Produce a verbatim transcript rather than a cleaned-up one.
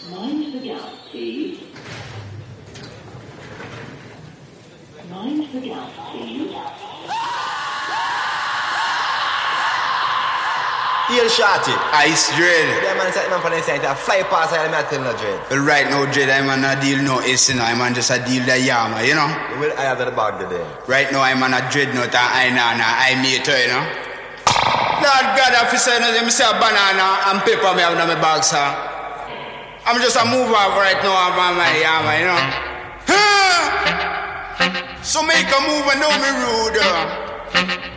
Mind the gap, please. Mind the gap, please. Heel shotty. Ice Dread. Yeah, man, say man for the same time. Fly past I am not telling no Dread. Well, right now, Dread, I'm on a deal no is, you know. I'm on just a deal the Yama, you know. You will I have the bag today. Right now, I'm on a Dread note and I know, I meet her, you know. Lord God, officer, you know, let me say a banana and paper me have in my bag, sir. I'm just a move off right now, I'm on my Yama, you know. Huh? So make a move and know me rude, uh.